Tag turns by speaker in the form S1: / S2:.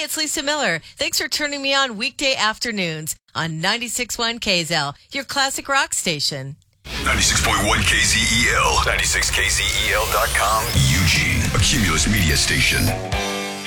S1: it's Lisa Miller. Thanks for turning me on weekday afternoons on 96.1 KZL, your classic rock station.
S2: 96.1 KZEL, 96KZEL.com, Eugene, a Cumulus media station.